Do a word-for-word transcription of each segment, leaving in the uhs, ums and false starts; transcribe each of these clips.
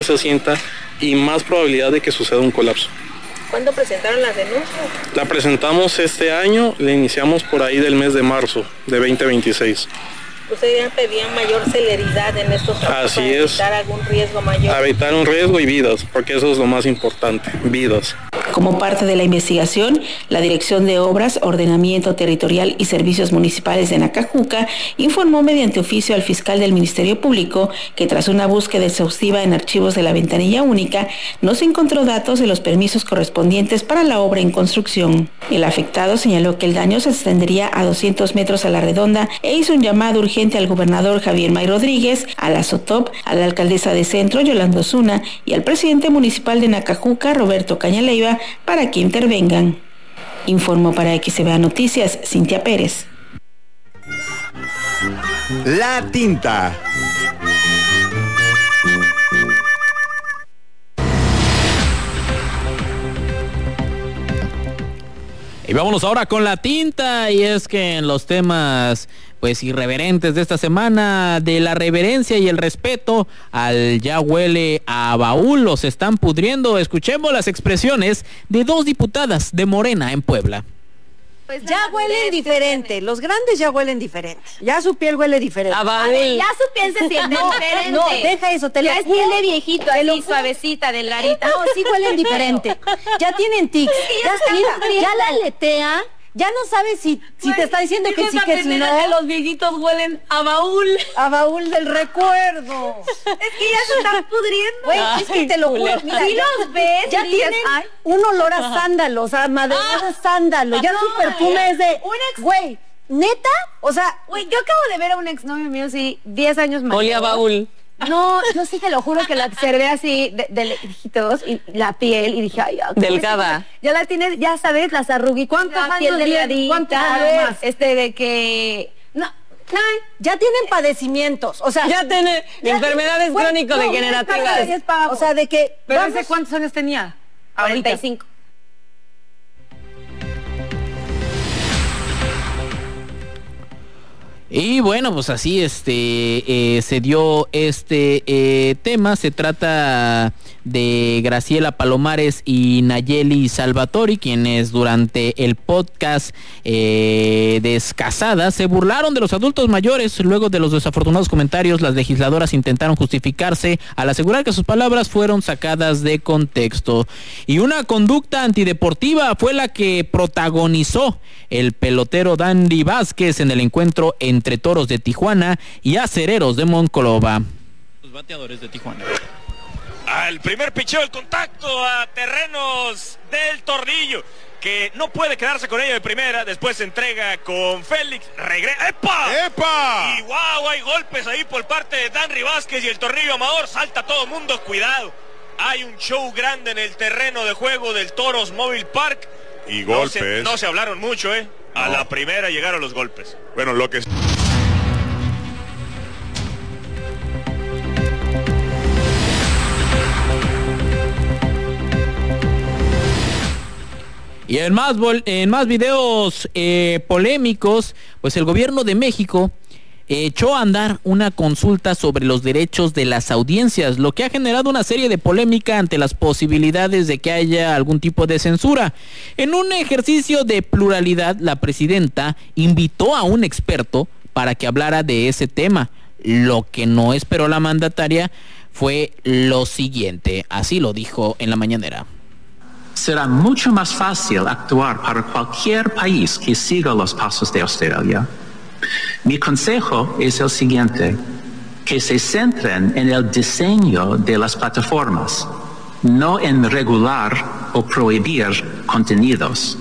se asienta y más probabilidad de que suceda un colapso. ¿Cuándo presentaron la denuncia? La presentamos este año, la iniciamos por ahí del mes de marzo de veinte veintiséis. Ustedes ya pedían mayor celeridad en estos trabajos para evitar algún riesgo mayor. Evitar un riesgo y vidas, porque eso es lo más importante, vidas. Como parte de la investigación, la Dirección de Obras, Ordenamiento Territorial y Servicios Municipales de Nacajuca informó mediante oficio al fiscal del Ministerio Público que tras una búsqueda exhaustiva en archivos de la ventanilla única, no se encontró datos de los permisos correspondientes para la obra en construcción. El afectado señaló que el daño se extendería a doscientos metros a la redonda e hizo un llamado urgente al gobernador Javier May Rodríguez, a la SOTOP, a la alcaldesa de Centro, Yolanda Osuna, y al presidente municipal de Nacajuca, Roberto Cañaleiva, para que intervengan. Informó para X B A Noticias, Cintia Pérez. La tinta. Y vámonos ahora con la tinta, y es que en los temas pues irreverentes de esta semana, de la reverencia y el respeto al ya huele a baúl, los están pudriendo. Escuchemos las expresiones de dos diputadas de Morena en Puebla. Pues ya huelen diferente, los grandes ya huelen diferente, ya su piel huele diferente. A ver, ya su piel se siente no, diferente. No, deja eso, te ya lo es piel de viejito, así suavecita, de larita. No, sí huelen diferente, ya tienen tics, ya, ya, mira, ya la aletea, ya no sabes si, si pues, te está diciendo que sí, que si no. Los viejitos huelen a baúl. A baúl del recuerdo. Es que ya se están pudriendo. Güey, es que te lo juro, mira, si los ves, ya tienen ay. un olor a sándalo, o sea, madera ah, de sándalo, ya no, su perfume es de, güey, ¿neta? O sea, güey, yo acabo de ver a un exnovio mío, sí, diez años más. Olía a baúl. No, yo sí te lo juro que la observé así de, de lejitos y la piel y dije, ay, delgada. Ya la tienes, ya sabes, las arruguitas. ¿Cuántos años delgadita? ¿Cuántos años? Este de que no, no, ya tienen padecimientos, o sea, ya tiene ya enfermedades crónico-degenerativas. No, o sea, de que pero ese cuántos años tenía? cuarenta y cinco. Y bueno, pues así este eh, se dio este eh, tema. Se trata de Graciela Palomares y Nayeli Salvatori, quienes durante el podcast eh, Descasada se burlaron de los adultos mayores. Luego de los desafortunados comentarios, las legisladoras intentaron justificarse al asegurar que sus palabras fueron sacadas de contexto. Y una conducta antideportiva fue la que protagonizó el pelotero Dandy Vázquez en el encuentro entre Toros de Tijuana y Acereros de Monclova. Los bateadores de Tijuana. Al primer picheo, el contacto a terrenos del Tornillo, que no puede quedarse con ella de primera, después se entrega con Félix, regresa, ¡epa! ¡Epa! Y wow, hay golpes ahí por parte de Dandy Vázquez y el Tornillo Amador, salta todo el mundo, cuidado. Hay un show grande en el terreno de juego del Toros Mobile Park. Y no golpes. Se, no se hablaron mucho, ¿eh? A no. La primera llegaron los golpes. Bueno, lo que... Y en más, en más videos eh, polémicos, pues el gobierno de México echó a andar una consulta sobre los derechos de las audiencias, lo que ha generado una serie de polémica ante las posibilidades de que haya algún tipo de censura. En un ejercicio de pluralidad, la presidenta invitó a un experto para que hablara de ese tema. Lo que no esperó la mandataria fue lo siguiente, así lo dijo en la mañanera. Será mucho más fácil actuar para cualquier país que siga los pasos de Australia. Mi consejo es el siguiente, que se centren en el diseño de las plataformas, no en regular o prohibir contenidos.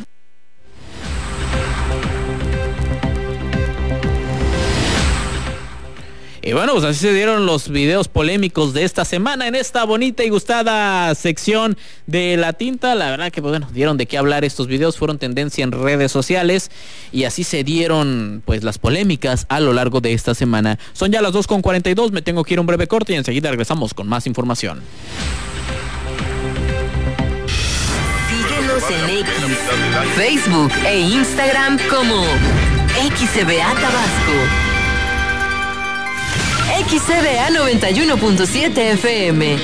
Y bueno, pues así se dieron los videos polémicos de esta semana en esta bonita y gustada sección de La Tinta. La verdad que, pues, bueno, dieron de qué hablar estos videos, fueron tendencia en redes sociales y así se dieron, pues, las polémicas a lo largo de esta semana. Son ya las dos con cuarenta y dos, me tengo que ir a un breve corte y enseguida regresamos con más información. Síguenos en X, Facebook e Instagram como X B A Tabasco. X C B A noventa y uno punto siete F M.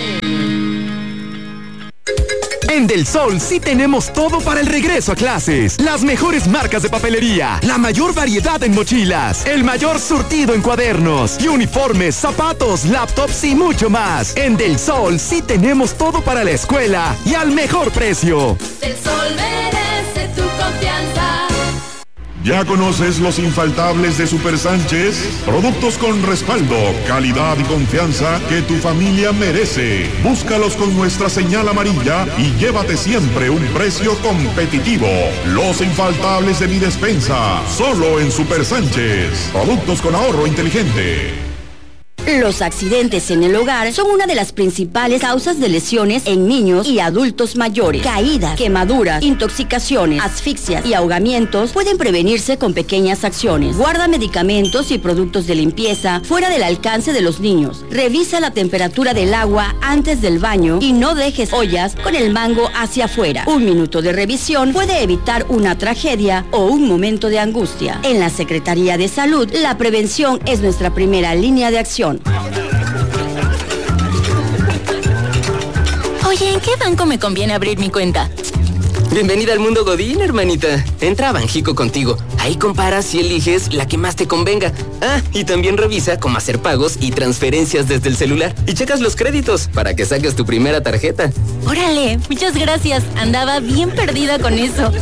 En Del Sol sí tenemos todo para el regreso a clases. Las mejores marcas de papelería, la mayor variedad en mochilas, el mayor surtido en cuadernos y uniformes, zapatos, laptops y mucho más. En Del Sol sí tenemos todo para la escuela y al mejor precio. Del Sol merece tu confianza. ¿Ya conoces los infaltables de Super Sánchez? Productos con respaldo, calidad y confianza que tu familia merece. Búscalos con nuestra señal amarilla y llévate siempre un precio competitivo. Los infaltables de mi despensa, solo en Super Sánchez. Productos con ahorro inteligente. Los accidentes en el hogar son una de las principales causas de lesiones en niños y adultos mayores. Caídas, quemaduras, intoxicaciones, asfixias y ahogamientos pueden prevenirse con pequeñas acciones. Guarda medicamentos y productos de limpieza fuera del alcance de los niños. Revisa la temperatura del agua antes del baño y no dejes ollas con el mango hacia afuera. Un minuto de revisión puede evitar una tragedia o un momento de angustia. En la Secretaría de Salud, la prevención es nuestra primera línea de acción. Oye, ¿en qué banco me conviene abrir mi cuenta? Bienvenida al mundo Godín, hermanita. Entra a Banjico contigo. Ahí comparas y eliges la que más te convenga. Ah, y también revisa cómo hacer pagos y transferencias desde el celular. Y checas los créditos para que saques tu primera tarjeta. Órale, muchas gracias. Andaba bien perdida con eso.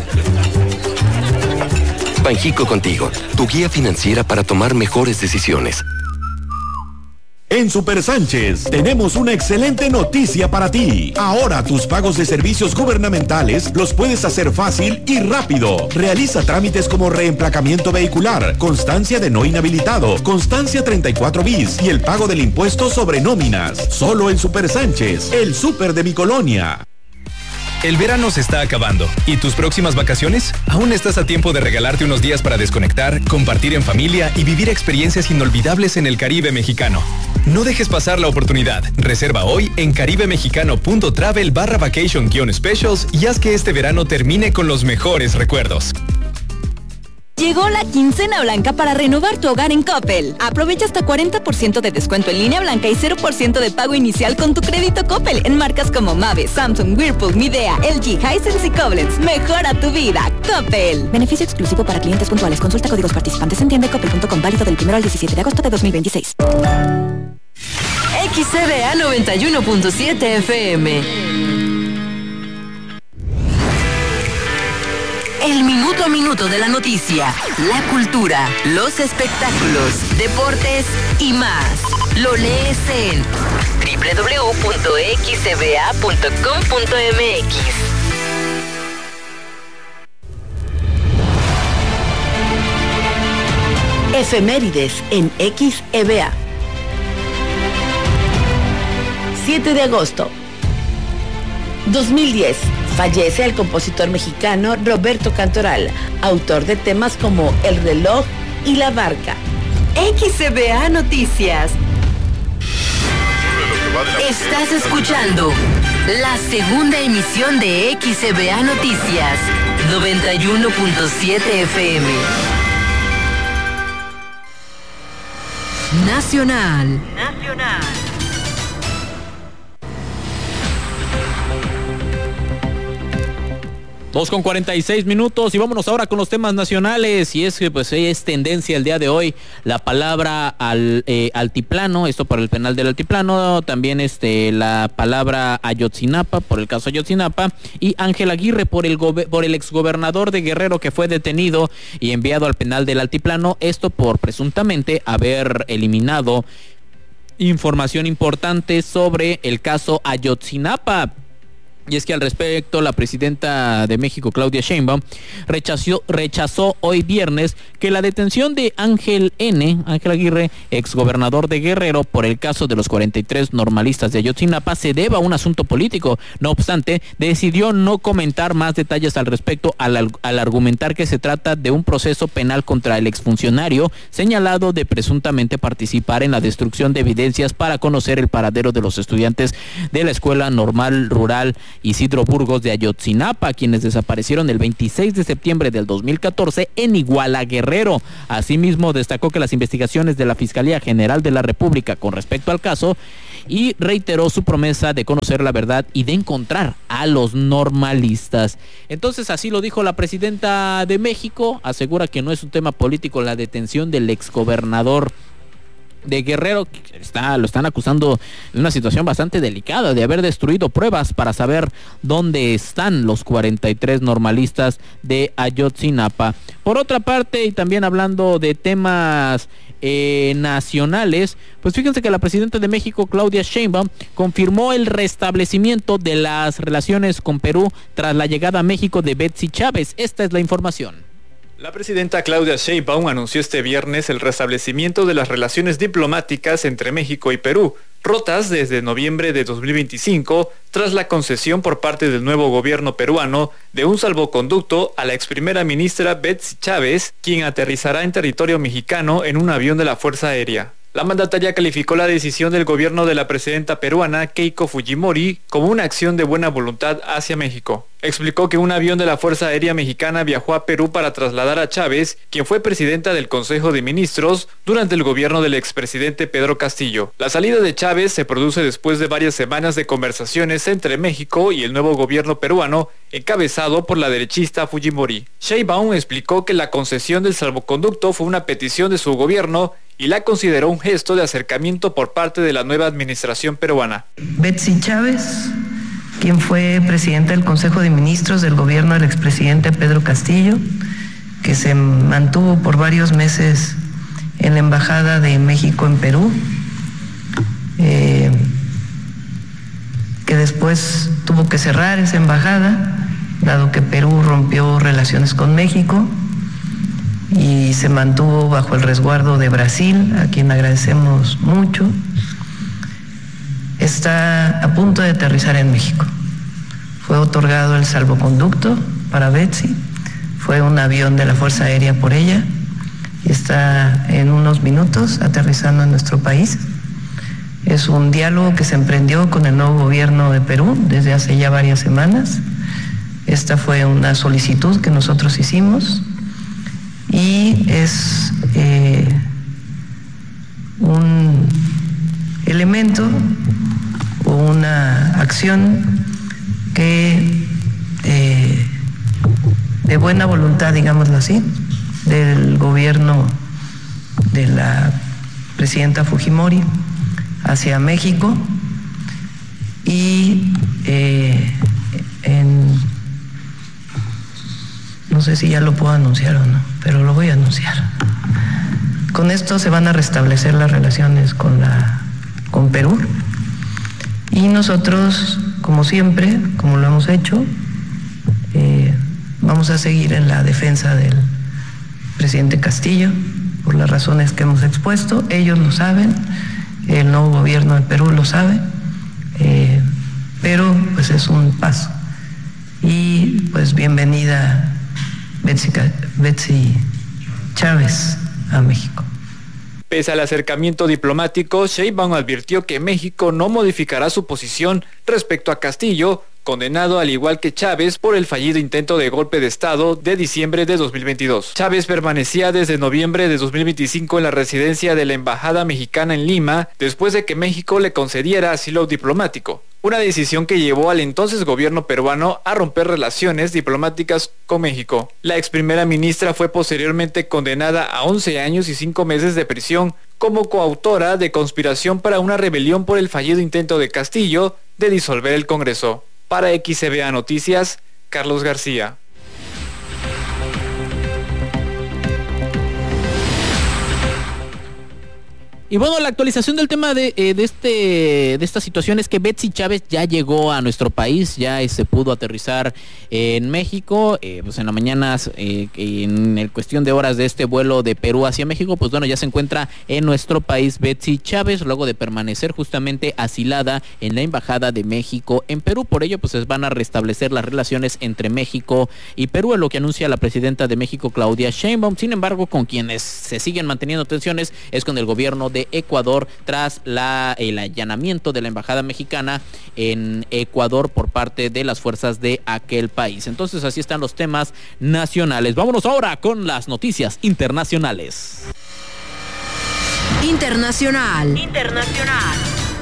Banjico contigo, tu guía financiera para tomar mejores decisiones. En Super Sánchez tenemos una excelente noticia para ti. Ahora tus pagos de servicios gubernamentales los puedes hacer fácil y rápido. Realiza trámites como reemplacamiento vehicular, constancia de no inhabilitado, constancia treinta y cuatro bis y el pago del impuesto sobre nóminas. Solo en Super Sánchez, el súper de mi colonia. El verano se está acabando. ¿Y tus próximas vacaciones? Aún estás a tiempo de regalarte unos días para desconectar, compartir en familia y vivir experiencias inolvidables en el Caribe mexicano. No dejes pasar la oportunidad. Reserva hoy en caribemexicano.travel barra vacation guion specials y haz que este verano termine con los mejores recuerdos. Llegó la quincena blanca para renovar tu hogar en Coppel. Aprovecha hasta cuarenta por ciento de descuento en línea blanca y cero por ciento de pago inicial con tu crédito Coppel en marcas como Mave, Samsung, Whirlpool, Midea, L G, Hisense y Koblenz. Mejora tu vida, Coppel. Beneficio exclusivo para clientes puntuales. Consulta códigos participantes en tienda coppel punto com, válido del primero al diecisiete de agosto de dos mil veintiséis. X C B A noventa y uno punto siete F M. El minuto a minuto de la noticia, la cultura, los espectáculos, deportes y más. Lo lees en doble u doble u doble u punto x c b a punto com punto m x. Efemérides en X E B A. siete de agosto. dos mil diez. Fallece el compositor mexicano Roberto Cantoral, autor de temas como El reloj y La barca. X E B A Noticias. Estás escuchando la segunda emisión de X E B A Noticias, noventa y uno punto siete F M. Nacional. Nacional. Dos con cuarenta y seis minutos y vámonos ahora con los temas nacionales. Y es que pues es tendencia el día de hoy la palabra al, eh, altiplano, esto para el penal del altiplano, también este la palabra Ayotzinapa por el caso Ayotzinapa y Ángel Aguirre por el gobe, por el exgobernador de Guerrero que fue detenido y enviado al penal del altiplano, esto por presuntamente haber eliminado información importante sobre el caso Ayotzinapa. Y es que al respecto, la presidenta de México, Claudia Sheinbaum, rechazó, rechazó hoy viernes que la detención de Ángel N., Ángel Aguirre, exgobernador de Guerrero, por el caso de los cuarenta y tres normalistas de Ayotzinapa, se deba a un asunto político. No obstante, decidió no comentar más detalles al respecto al, al argumentar que se trata de un proceso penal contra el exfuncionario, señalado de presuntamente participar en la destrucción de evidencias para conocer el paradero de los estudiantes de la Escuela Normal Rural Isidro Burgos de Ayotzinapa, quienes desaparecieron el veintiséis de septiembre del dos mil catorce en Iguala, Guerrero. Asimismo, destacó que las investigaciones de la Fiscalía General de la República con respecto al caso y reiteró su promesa de conocer la verdad y de encontrar a los normalistas. Entonces, así lo dijo la presidenta de México, asegura que no es un tema político la detención del exgobernador de Guerrero, que está, lo están acusando de una situación bastante delicada, de haber destruido pruebas para saber dónde están los cuarenta y tres normalistas de Ayotzinapa. Por otra parte, y también hablando de temas eh, nacionales, pues fíjense que la presidenta de México, Claudia Sheinbaum, confirmó el restablecimiento de las relaciones con Perú tras la llegada a México de Betsy Chávez. Esta es la información. La presidenta Claudia Sheinbaum anunció este viernes el restablecimiento de las relaciones diplomáticas entre México y Perú, rotas desde noviembre de dos mil veinticinco, tras la concesión por parte del nuevo gobierno peruano de un salvoconducto a la ex primera ministra Betsy Chávez, quien aterrizará en territorio mexicano en un avión de la Fuerza Aérea. La mandataria calificó la decisión del gobierno de la presidenta peruana Keiko Fujimori como una acción de buena voluntad hacia México. Explicó que un avión de la Fuerza Aérea Mexicana viajó a Perú para trasladar a Chávez, quien fue presidenta del Consejo de Ministros durante el gobierno del expresidente Pedro Castillo. La salida de Chávez se produce después de varias semanas de conversaciones entre México y el nuevo gobierno peruano, encabezado por la derechista Fujimori. Sheinbaum explicó que la concesión del salvoconducto fue una petición de su gobierno y la consideró un gesto de acercamiento por parte de la nueva administración peruana. Betsy Chávez, quien fue presidenta del Consejo de Ministros del gobierno del expresidente Pedro Castillo, que se mantuvo por varios meses en la Embajada de México en Perú, eh, que después tuvo que cerrar esa embajada, dado que Perú rompió relaciones con México, y se mantuvo bajo el resguardo de Brasil, a quien agradecemos mucho. Está a punto de aterrizar en México. Fue otorgado el salvoconducto para Betsy, fue un avión de la Fuerza Aérea por ella y está en unos minutos aterrizando en nuestro país. Es un diálogo que se emprendió con el nuevo gobierno de Perú desde hace ya varias semanas. Esta fue una solicitud que nosotros hicimos y es eh, un elemento o una acción que eh, de buena voluntad, digámoslo así, del gobierno de la presidenta Fujimori hacia México y eh, en, no sé si ya lo puedo anunciar o no, pero lo voy a anunciar. Con esto se van a restablecer las relaciones con la con Perú y nosotros, como siempre, como lo hemos hecho, eh, vamos a seguir en la defensa del presidente Castillo por las razones que hemos expuesto. Ellos lo saben, el nuevo gobierno de Perú lo sabe, eh, pero pues es un paso. Y pues bienvenida Betsy, Betsy Chávez a México. Pese al acercamiento diplomático, Sheinbaum advirtió que México no modificará su posición respecto a Castillo, condenado al igual que Chávez por el fallido intento de golpe de Estado de diciembre de dos mil veintidós. Chávez permanecía desde noviembre de dos mil veinticinco en la residencia de la Embajada Mexicana en Lima, después de que México le concediera asilo diplomático. Una decisión que llevó al entonces gobierno peruano a romper relaciones diplomáticas con México. La ex primera ministra fue posteriormente condenada a once años y cinco meses de prisión como coautora de conspiración para una rebelión por el fallido intento de Castillo de disolver el Congreso. Para X C B A Noticias, Carlos García. Y bueno, la actualización del tema de, eh, de este de esta situación es que Betsy Chávez ya llegó a nuestro país, ya eh, se pudo aterrizar eh, en México, eh, pues en la mañana, eh, en el cuestión de horas de este vuelo de Perú hacia México, pues bueno, ya se encuentra en nuestro país Betsy Chávez, luego de permanecer justamente asilada en la Embajada de México en Perú. Por ello, pues van a restablecer las relaciones entre México y Perú, en lo que anuncia la presidenta de México, Claudia Sheinbaum. Sin embargo, con quienes se siguen manteniendo tensiones es con el gobierno de de Ecuador tras la, el allanamiento de la embajada mexicana en Ecuador por parte de las fuerzas de aquel país. Entonces así están los temas nacionales. Vámonos ahora con las noticias internacionales. Internacional. Internacional.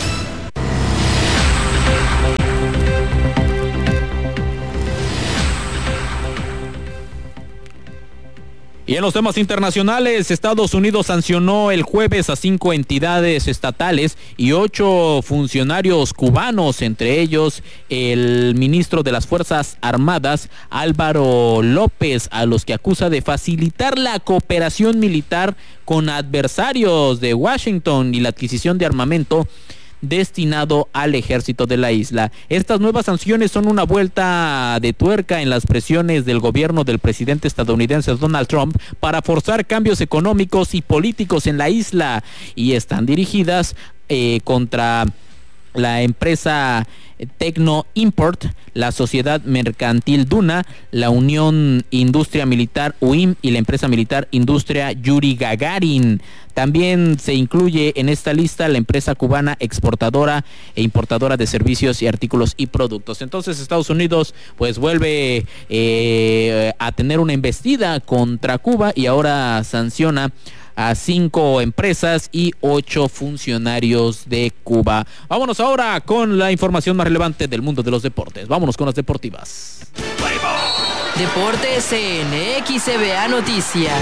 Y en los temas internacionales, Estados Unidos sancionó el jueves a cinco entidades estatales y ocho funcionarios cubanos, entre ellos el ministro de las Fuerzas Armadas, Álvaro López, a los que acusa de facilitar la cooperación militar con adversarios de Washington y la adquisición de armamento destinado al ejército de la isla. Estas nuevas sanciones son una vuelta de tuerca en las presiones del gobierno del presidente estadounidense Donald Trump para forzar cambios económicos y políticos en la isla y están dirigidas eh, contra la empresa Tecno Import, la sociedad mercantil Duna, la Unión Industria Militar U I M y la empresa militar Industria Yuri Gagarin. También se incluye en esta lista la empresa cubana exportadora e importadora de servicios y artículos y productos. Entonces Estados Unidos pues vuelve eh, a tener una embestida contra Cuba y ahora sanciona a cinco empresas y ocho funcionarios de Cuba. Vámonos ahora con la información más relevante del mundo de los deportes. Vámonos con las deportivas. Deportes en X C B A Noticias.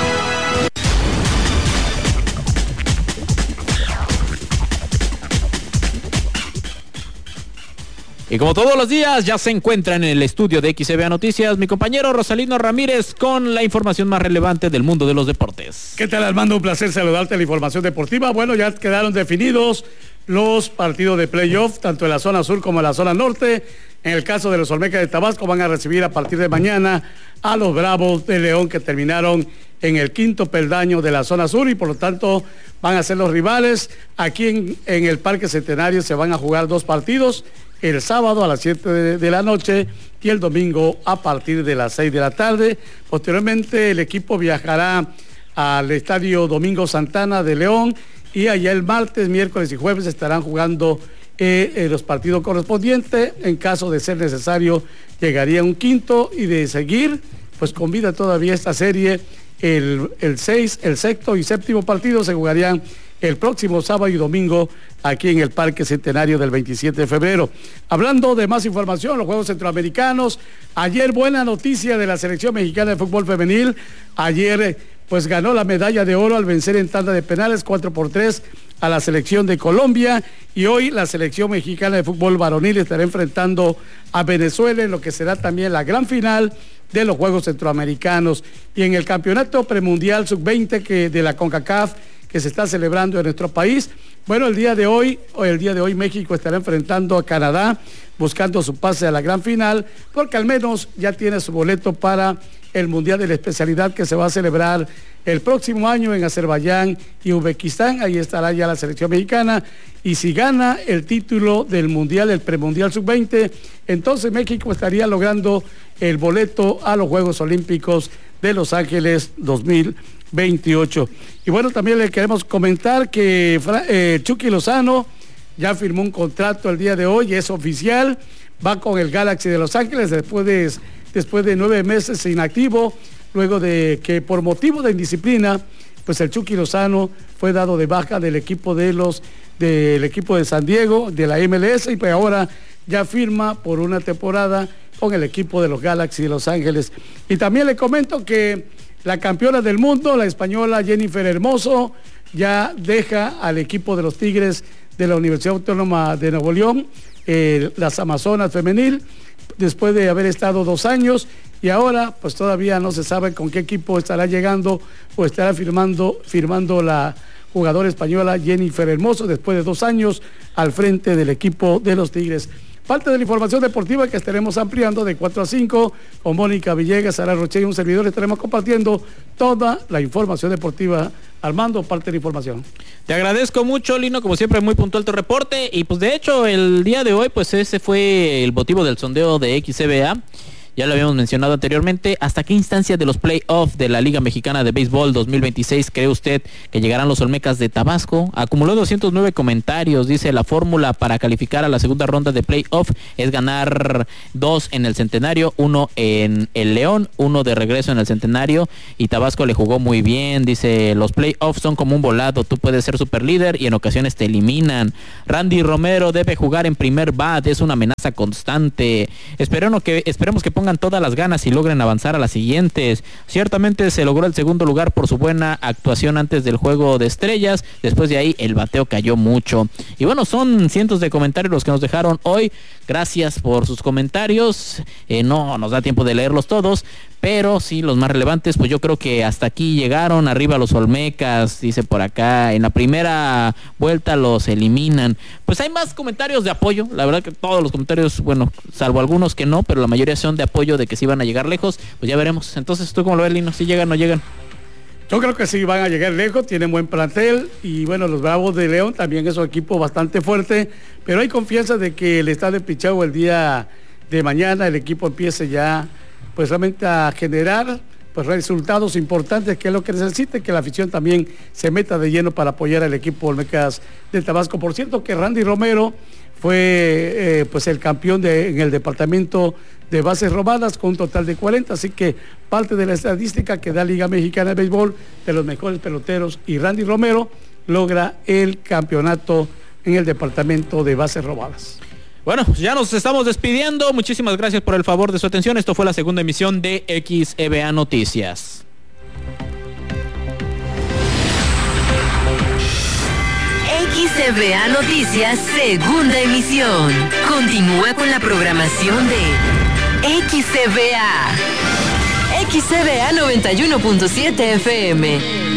Y como todos los días, ya se encuentra en el estudio de X C B A Noticias mi compañero Rosalino Ramírez con la información más relevante del mundo de los deportes. ¿Qué tal, Armando? Un placer saludarte en la información deportiva. Bueno, ya quedaron definidos los partidos de playoff, tanto en la zona sur como en la zona norte. En el caso de los Olmecas de Tabasco, van a recibir a partir de mañana a los Bravos de León, que terminaron en el quinto peldaño de la zona sur y por lo tanto van a ser los rivales. Aquí en, en el Parque Centenario se van a jugar dos partidos, el sábado a las siete de, de la noche y el domingo a partir de las seis de la tarde. Posteriormente el equipo viajará al Estadio Domingo Santana de León y allá el martes, miércoles y jueves estarán jugando eh, eh, los partidos correspondientes. En caso de ser necesario llegaría un quinto y de seguir pues con vida todavía esta serie, el, el seis, el sexto y séptimo partido se jugarían el próximo sábado y domingo aquí en el Parque Centenario del veintisiete de febrero. Hablando de más información, los Juegos Centroamericanos, ayer buena noticia de la selección mexicana de fútbol femenil. Ayer pues ganó la medalla de oro al vencer en tanda de penales cuatro por tres a la selección de Colombia y hoy la selección mexicana de fútbol varonil estará enfrentando a Venezuela en lo que será también la gran final de los Juegos Centroamericanos. Y en el campeonato premundial sub veinte que de la CONCACAF que se está celebrando en nuestro país. Bueno, el día de hoy, el día de hoy México estará enfrentando a Canadá, buscando su pase a la gran final, porque al menos ya tiene su boleto para el Mundial de la Especialidad que se va a celebrar el próximo año en Azerbaiyán y Uzbekistán. Ahí estará ya la selección mexicana y si gana el título del Mundial, el premundial sub veinte, entonces México estaría logrando el boleto a los Juegos Olímpicos de Los Ángeles dos mil veintiocho. Y bueno, también le queremos comentar que eh, Chucky Lozano ya firmó un contrato el día de hoy, es oficial, va con el Galaxy de Los Ángeles después de, después de nueve meses inactivo, luego de que por motivo de indisciplina, pues el Chucky Lozano fue dado de baja del equipo de los del equipo de San Diego, de la M L S, y pues ahora ya firma por una temporada con el equipo de los Galaxy de Los Ángeles. Y también le comento que la campeona del mundo, la española Jennifer Hermoso, ya deja al equipo de los Tigres de la Universidad Autónoma de Nuevo León, eh, las Amazonas femenil, después de haber estado dos años y ahora pues todavía no se sabe con qué equipo estará llegando o estará firmando, firmando la jugadora española Jennifer Hermoso después de dos años al frente del equipo de los Tigres. Parte de la información deportiva que estaremos ampliando de cuatro a cinco con Mónica Villegas, Sara Roche y un servidor. Estaremos compartiendo toda la información deportiva. Armando, parte de la información. Te agradezco mucho, Lino, como siempre muy puntual tu reporte. Y pues de hecho el día de hoy pues ese fue el motivo del sondeo de X C B A, ya lo habíamos mencionado anteriormente. ¿Hasta qué instancia de los playoffs de la Liga Mexicana de Béisbol dos mil veintiséis cree usted que llegarán los Olmecas de Tabasco? Acumuló doscientos nueve comentarios. Dice: la fórmula para calificar a la segunda ronda de playoff es ganar dos en el Centenario, uno en el León, uno de regreso en el Centenario, y Tabasco le jugó muy bien. Dice: los playoffs son como un volado, tú puedes ser super líder y en ocasiones te eliminan. Randy Romero debe jugar en primer bat, es una amenaza constante. Esperemos que, esperemos que pongan todas las ganas y logren avanzar a las siguientes. Ciertamente se logró el segundo lugar por su buena actuación antes del juego de estrellas. Después de ahí el bateo cayó mucho. Y bueno, son cientos de comentarios los que nos dejaron hoy. Gracias por sus comentarios. Eh, no nos da tiempo de leerlos todos, pero sí los más relevantes. Pues yo creo que hasta aquí llegaron. Arriba los Olmecas, dice por acá. En la primera vuelta los eliminan. Pues hay más comentarios de apoyo. La verdad que todos los comentarios, bueno, salvo algunos que no, pero la mayoría son de apoyo de que sí van a llegar lejos. Pues ya veremos. Entonces, ¿tú cómo lo ves, Lino? ¿Sí llegan o no llegan? Yo creo que sí van a llegar lejos, tienen buen plantel y bueno, los Bravos de León también es un equipo bastante fuerte, pero hay confianza de que el estadio de Pichau el día de mañana el equipo empiece ya pues realmente a generar pues resultados importantes, que es lo que necesite, que la afición también se meta de lleno para apoyar al equipo Olmecas del Tabasco. Por cierto que Randy Romero fue eh, pues el campeón de, en el departamento de bases robadas con un total de cuarenta, así que parte de la estadística que da Liga Mexicana de Béisbol de los mejores peloteros, y Randy Romero logra el campeonato en el departamento de bases robadas. Bueno, ya nos estamos despidiendo. Muchísimas gracias por el favor de su atención. Esto fue la segunda emisión de X E B A Noticias. X E B A Noticias, segunda emisión. Continúa con la programación de X E B A. X E B A noventa y uno punto siete F M.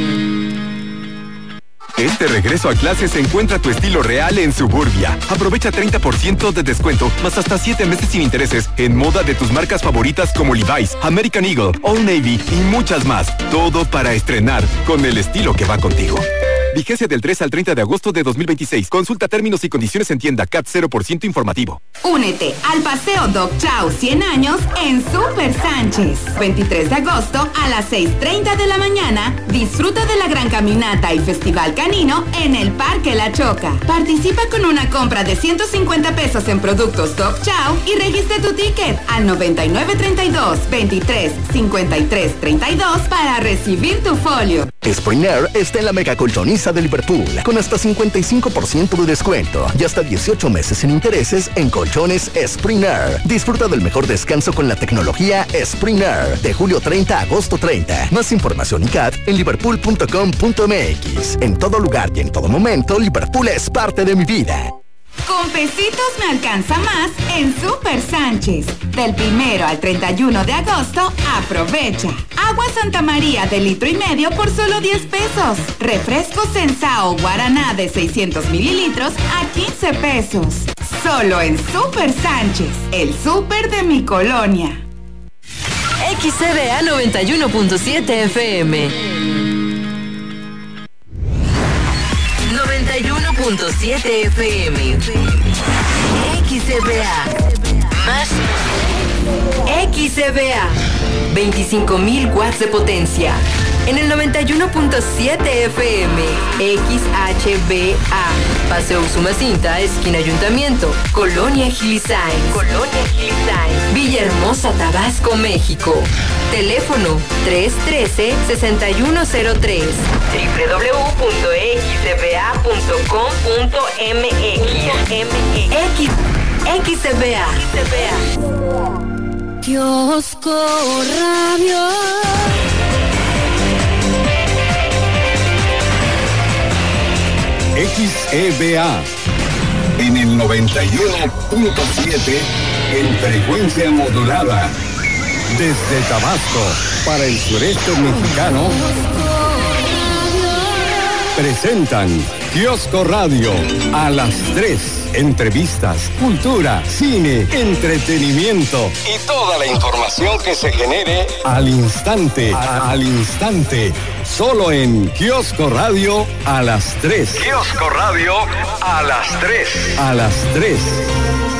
Este regreso a clases encuentra tu estilo real en Suburbia. Aprovecha treinta por ciento de descuento, más hasta siete meses sin intereses, en moda de tus marcas favoritas como Levi's, American Eagle, Old Navy y muchas más. Todo para estrenar con el estilo que va contigo. Vigencia del tres al treinta de agosto de dos mil veintiséis. Consulta términos y condiciones en tienda. C A T cero por ciento informativo. Únete al Paseo Doc Chao cien años en Super Sánchez. veintitrés de agosto a las seis treinta de la mañana. Disfruta de la gran caminata y festival canino en el Parque La Choca. Participa con una compra de ciento cincuenta pesos en productos Doc Chao y registra tu ticket al noventa y nueve treinta y dos veintitrés cincuenta y tres treinta y dos para recibir tu folio. Spring Air está en la mega colchoniza de Liverpool con hasta cincuenta y cinco por ciento de descuento y hasta dieciocho meses sin intereses en colchones Spring Air. Disfruta del mejor descanso con la tecnología Spring Air de julio treinta a agosto treinta. Más información y C A T en liverpool punto com punto m x. En todo lugar y en todo momento, Liverpool es parte de mi vida. Con pesitos me alcanza más en Super Sánchez. Del primero al treinta y uno de agosto, aprovecha. Agua Santa María de litro y medio por solo diez pesos. Refresco Sensao Guaraná de seiscientos mililitros a quince pesos. Solo en Super Sánchez, el súper de mi colonia. X E B A noventa y uno punto siete F M. noventa y uno punto siete F M. X E B A. Más. X E B A. veinticinco mil watts de potencia. En el noventa y uno punto siete F M. X H B A. Paseo Usumacinta, esquina Ayuntamiento. Colonia Gilisain. Colonia Gilisain. Villahermosa, Tabasco, México. Teléfono tres uno tres, seis uno cero tres. doble u doble u doble u punto x e b a punto com punto m x. X, X E B A. Kiosco Radio. X E B A en el noventa y uno punto siete en frecuencia modulada. Desde Tabasco para el sureste mexicano presentan Kiosco Radio a las tres. Entrevistas, cultura, cine, entretenimiento y toda la información que se genere al instante, a, al instante, solo en Kiosco Radio a las tres. Kiosco Radio a las tres. A las tres.